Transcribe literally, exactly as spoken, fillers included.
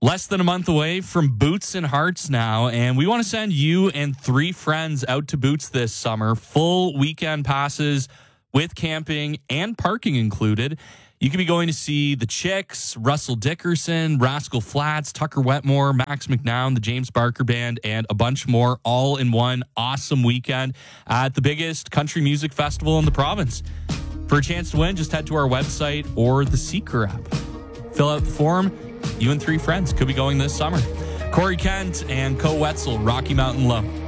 Less than a month away from Boots and Hearts now, and we want to send you and three friends out to Boots this summer. Full weekend passes with camping and parking included. You could be going to see the Chicks, Russell Dickerson, Rascal Flatts, Tucker Wetmore, Max McNown, the James Barker Band, and a bunch more, all in one awesome weekend at the biggest country music festival in the province. For a chance to win, just head to our website or the Seeker app. Fill out the form. You and three friends could be going this summer. Corey Kent and Co Wetzel, Rocky Mountain Low.